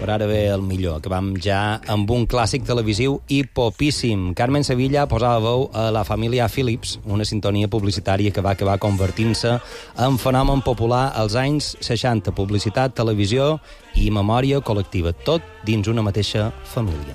però ara ve el millor. Acabam ja amb un clàssic televisiu i popíssim. Carmen Sevilla posava veu a La Família Phillips, una sintonia publicitària que va acabar convertint-se en fenomen popular als anys 60. Publicitat, televisió i memòria col·lectiva, tot dins una mateixa família.